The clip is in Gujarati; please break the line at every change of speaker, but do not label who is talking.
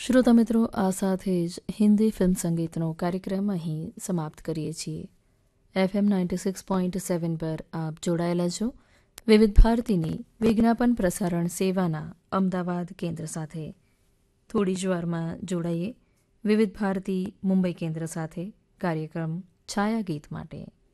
શ્રોતા મિત્રો, આ સાથે જ હિન્દી ફિલ્મ સંગીતનો કાર્યક્રમ અહીં સમાપ્ત કરીએ છીએ. FM 96.7 પર આપ જોડાયેલા છો વિવિધ ભારતીની વિજ્ઞાપન પ્રસારણ સેવાના અમદાવાદ કેન્દ્ર સાથે. થોડી જ વારમાં જોડાઈએ વિવિધ ભારતી મુંબઈ કેન્દ્ર સાથે કાર્યક્રમ છાયા ગીત માટે.